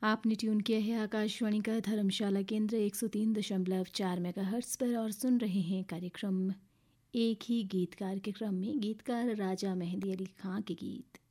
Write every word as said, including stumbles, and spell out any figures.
आपने ट्यून किया है आकाशवाणी का धर्मशाला केंद्र एक सौ तीन दशमलव चार मेगाहर्ट्ज़ पर और सुन रहे हैं कार्यक्रम एक ही गीतकार के क्रम में गीतकार राजा मेहंदी अली खां के गीत।